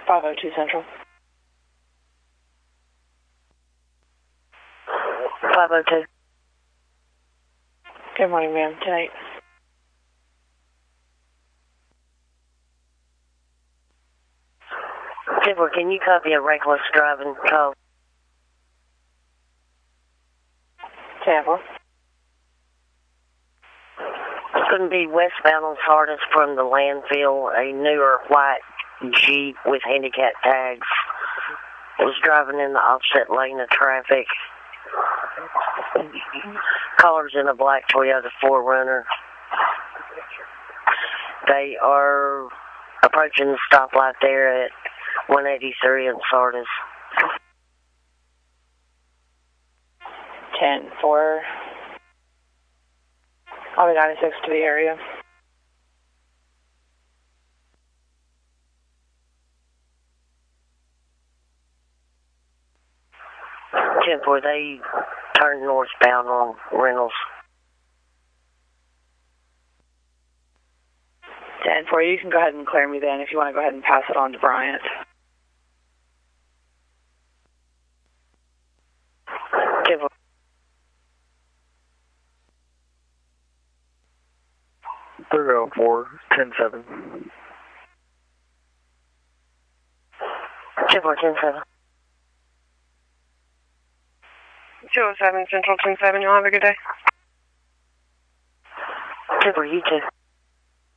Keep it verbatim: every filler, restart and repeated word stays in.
five oh two Central. five oh two. Good morning, ma'am. ten eight. Tipper, can you copy a reckless driving call? ten four. It's going to be westbound on Sardis from the landfill. A newer white Jeep with handicap tags was driving in the opposite lane of traffic. Callers in a black Toyota four runner. They are approaching the stoplight there at one eighty-three in Sardis. ten four. I'll be ninety-six to the area. ten four, they turn northbound on Reynolds. ten four, you can go ahead and clear me then if you want to go ahead and pass it on to Bryant. ten four. three oh four, ten seven. ten four, ten seven. two oh seven Central ten seven, you'll have a good day. ten four, you too.